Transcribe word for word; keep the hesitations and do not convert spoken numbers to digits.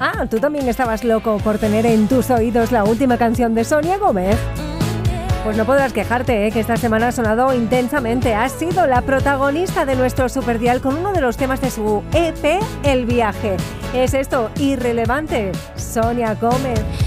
Ah, tú también estabas loco por tener en tus oídos la última canción de Sonia Gómez. Pues no podrás quejarte, ¿eh? Que esta semana ha sonado intensamente. Ha sido la protagonista de nuestro Superdial con uno de los temas de su E P, El Viaje. ¿Es esto irrelevante? Sonia Gómez.